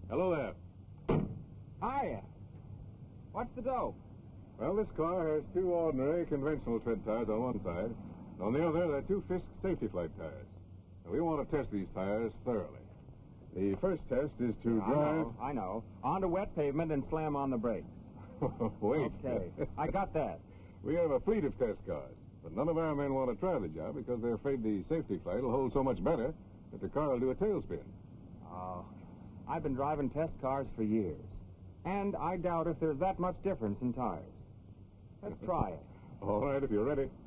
Hello there. Hiya. What's the dope? Well, this car has two ordinary conventional tread tires on one side. And on the other, there are two Fisk Safety Flight tires. Now, we want to test these tires thoroughly. The first test is to drive... I know. Onto wet pavement and slam on the brakes. Wait. Okay, I got that. We have a fleet of test cars, but none of our men want to try the job because they're afraid the safety flight will hold so much better that the car will do a tailspin. Oh, I've been driving test cars for years, and I doubt if there's that much difference in tires. Let's try it. All right, if you're ready.